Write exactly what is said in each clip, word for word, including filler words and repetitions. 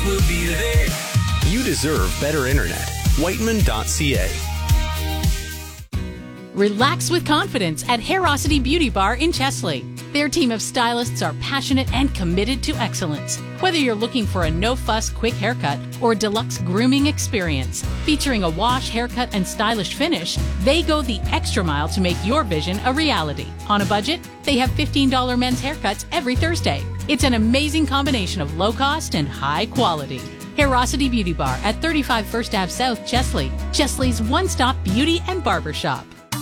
we'll be there. You deserve better internet. Whiteman dot c a. Relax with confidence at Hairosity Beauty Bar in Chesley. Their team of stylists are passionate and committed to excellence. Whether you're looking for a no-fuss quick haircut or a deluxe grooming experience, featuring a wash, haircut, and stylish finish, they go the extra mile to make your vision a reality. On a budget, they have fifteen dollars men's haircuts every Thursday. It's an amazing combination of low cost and high quality. Hairosity Beauty Bar at thirty-five First Avenue South, Chesley. Chesley's one-stop beauty and barber shop.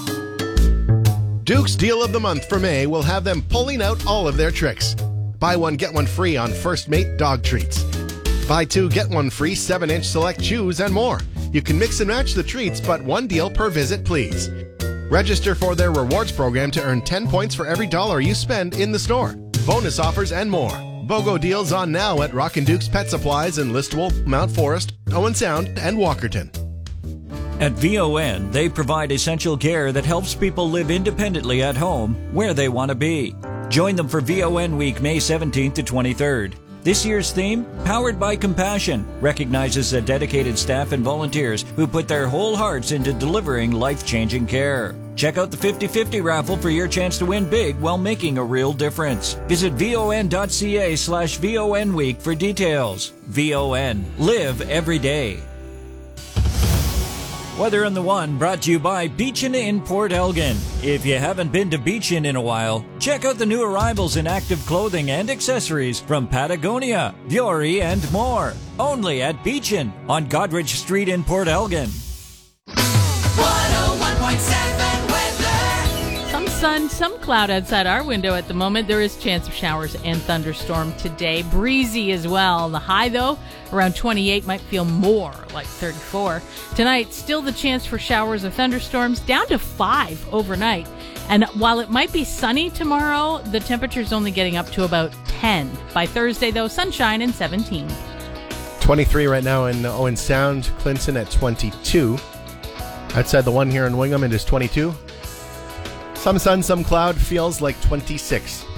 Duke's Deal of the Month for May will have them pulling out all of their tricks. Buy one, get one free on First Mate dog treats. Buy two, get one free seven inch select shoes and more. You can mix and match the treats, but one deal per visit, please. Register for their rewards program to earn ten points for every dollar you spend in the store. Bonus offers and more. BOGO deals on now at Rockin' Duke's Pet Supplies in Listowel, Mount Forest, Owen Sound, and Walkerton. At V O N, they provide essential care that helps people live independently at home where they want to be. Join them for V O N Week, May seventeenth to twenty-third. This year's theme, Powered by Compassion, recognizes the dedicated staff and volunteers who put their whole hearts into delivering life-changing care. Check out the fifty fifty raffle for your chance to win big while making a real difference. Visit V O N dot c a slash V O N week for details. V O N. Live every day. Weather on the One brought to you by Beachin in Port Elgin. If you haven't been to Beachin in a while, check out the new arrivals in active clothing and accessories from Patagonia, Vuori, and more. Only at Beachin on Godrich Street in Port Elgin. one oh one point seven weather. Some sun, some cloud outside our window at the moment. There is chance of showers and thunderstorm today. Breezy as well. The high, though, around twenty-eight, might feel more like thirty-four. Tonight, still the chance for showers or thunderstorms, down to five overnight. And while it might be sunny tomorrow, the temperature's only getting up to about ten. By Thursday, though, sunshine and seventeen. twenty-three right now in Owen Sound, Clinton at twenty-two. Outside the one here in Wingham, it is twenty-two. Some sun, some cloud, feels like twenty-six.